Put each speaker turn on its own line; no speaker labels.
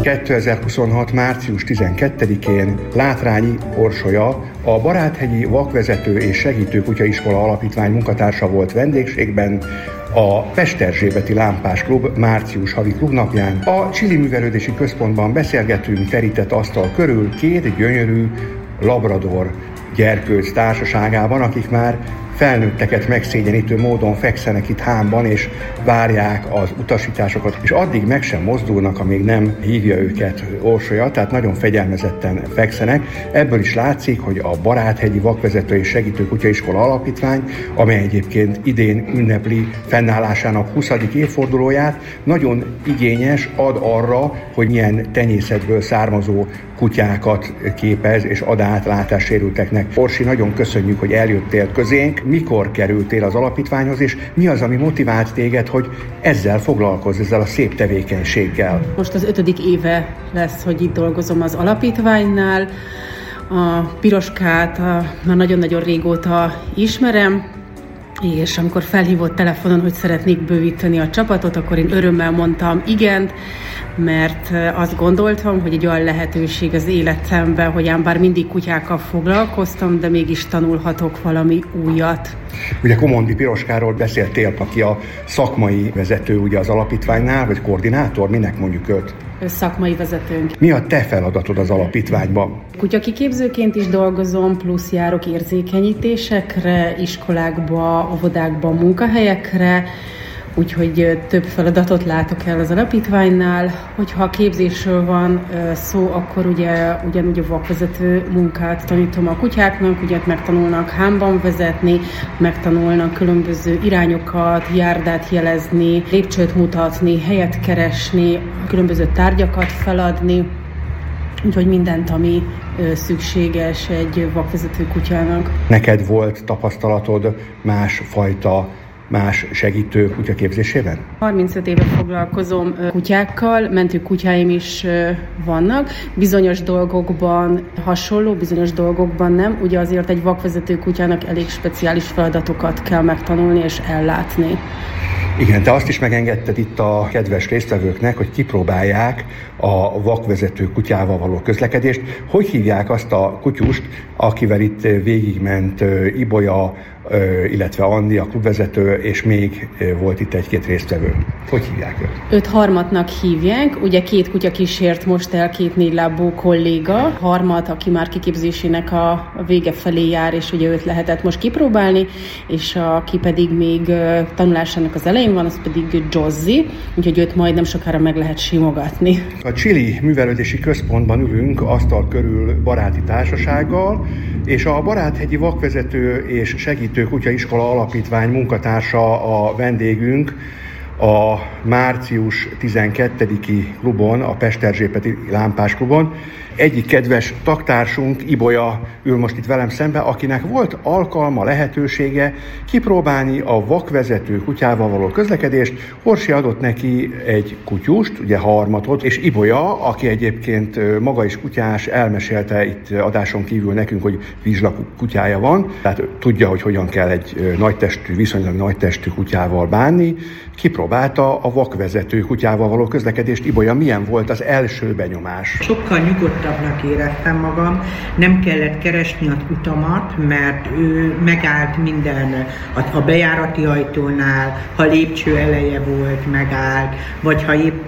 2026. március 12-én Látrányi Orsolya, a Baráthegyi Vakvezető és Segítő Kutyaiskola Alapítvány munkatársa volt vendégségben a Pesterzsébeti Lámpás Klub március havi klubnapján. A Chili Művelődési Központban beszélgetünk terített asztal körül két gyönyörű labrador gyerkőc társaságában, akik már felnőtteket megszégyenítő módon fekszenek itt hámban, és várják az utasításokat, és addig meg sem mozdulnak, amíg nem hívja őket Orsolya, tehát nagyon fegyelmezetten fekszenek. Ebből is látszik, hogy a Baráthegyi Vakvezető és Segítő Kutyaiskola Alapítvány, amely egyébként idén ünnepli fennállásának 20. évfordulóját, nagyon igényes, ad arra, hogy milyen tenyészetből származó kutyákat képez és ad át látássérülteknek. Orsi, nagyon köszönjük, hogy eljöttél közénk. Mikor kerültél az alapítványhoz, és mi az, ami motivált téged, hogy ezzel foglalkozz, ezzel a szép tevékenységgel?
Most az 5. éve lesz, hogy itt dolgozom az alapítványnál. A Piroskát már nagyon-nagyon régóta ismerem, és amikor felhívott telefonon, hogy szeretnék bővíteni a csapatot, akkor én örömmel mondtam igent, mert azt gondoltam, hogy egy olyan lehetőség az életemben, hogy ám bár mindig kutyákkal foglalkoztam, de mégis tanulhatok valami újat.
Ugye Komondi Piroskáról beszéltél, aki a szakmai vezető ugye az alapítványnál, vagy koordinátor, minek mondjuk őt?
Szakmai vezetőnk.
Mi a te feladatod az alapítványban?
Kutyakiképzőként is dolgozom, plusz járok érzékenyítésekre, iskolákba, óvodákba, munkahelyekre, úgyhogy több feladatot látok el az alapítványnál. Hogyha a képzésről van szó, akkor ugyanúgy a vakvezető munkát tanítom a kutyáknak, ugye megtanulnak hámban vezetni, megtanulnak különböző irányokat, járdát jelezni, lépcsőt mutatni, helyet keresni, különböző tárgyakat feladni, úgyhogy mindent, ami szükséges egy vakvezető kutyának.
Neked volt tapasztalatod más segítő kutyaképzésében?
35 éve foglalkozom kutyákkal, mentő kutyáim is vannak. Bizonyos dolgokban hasonló, bizonyos dolgokban nem. Ugye azért egy vakvezető kutyának elég speciális feladatokat kell megtanulni és ellátni.
Igen, te azt is megengedted itt a kedves résztvevőknek, hogy kipróbálják a vakvezető kutyával való közlekedést. Hogy hívják azt a kutyust, akivel itt végigment Ibolya, illetve Andi, a klubvezető, és még volt itt egy-két résztvevő. Hogy hívják őt?
Őt Harmatnak hívják. Ugye 2 kutya kísért most el 2 4-lábú kolléga. Harmat, aki már kiképzésének a vége felé jár, és ugye őt lehetett most kipróbálni, és aki pedig még tanulásának az elején van, az pedig Jozzy, úgyhogy őt majd nem sokára meg lehet simogatni.
A Chili Művelődési Központban ülünk asztal körül baráti társasággal, és a Baráthegyi Vakvezető és Segítő Kutyaiskola Alapítvány munkatársa a vendégünk a március 12-i klubon, a Pesterzsébeti Lámpás Klubon. Egyik kedves tagtársunk, Ibolya ül most itt velem szembe, akinek volt alkalma, lehetősége kipróbálni a vakvezető kutyával való közlekedést. Orsi adott neki egy kutyust, ugye Harmatot, és Ibolya, aki egyébként maga is kutyás, elmesélte itt adáson kívül nekünk, hogy vizslak kutyája van, tehát tudja, hogy hogyan kell egy viszonylag nagytestű kutyával bánni. Kipróbálta a vakvezető kutyával való közlekedést. Ibolya, milyen volt az első benyomás?
Sokkal nyugodtabbnak éreztem magam, nem kellett keresni az utamat, mert ő megállt minden a bejárati ajtónál, ha lépcső eleje volt, megállt, vagy ha épp